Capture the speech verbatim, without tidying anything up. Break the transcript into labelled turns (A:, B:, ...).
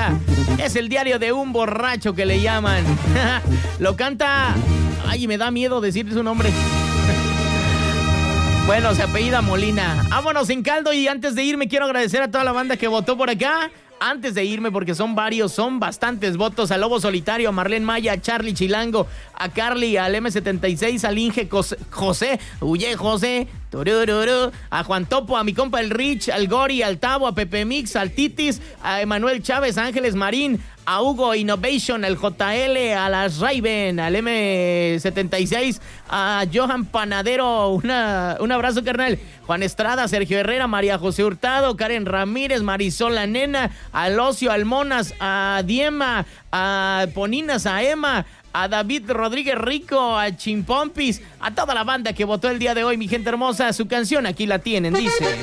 A: Vaya, es el diario de un borracho que le llaman. Lo canta... Ay, me da miedo decir su nombre. Bueno, se apellida Molina. Vámonos en caldo y antes de irme quiero agradecer a toda la banda que votó por acá. Antes de irme, porque son varios, son bastantes votos. A Lobo Solitario, a Marlene Maya, a Charlie Chilango, a Carly, al eme setenta y seis, al Inge José, Uye José, turururu, a Juan Topo, a mi compa el Rich, al Gori, al Tavo, a Pepe Mix, al Titis, a Emanuel Chávez, a Ángeles Marín, a Hugo Innovation, al J L, a las Raven, al eme setenta y seis, a Johan Panadero, una, un abrazo carnal, Juan Estrada, Sergio Herrera, María José Hurtado, Karen Ramírez, Marisol La Nena, al Ocio, al Monas, a Diema, a Poninas, a Emma, a David Rodríguez Rico, a Chimpompis, a toda la banda que votó el día de hoy, mi gente hermosa. Su canción aquí la tienen, dice...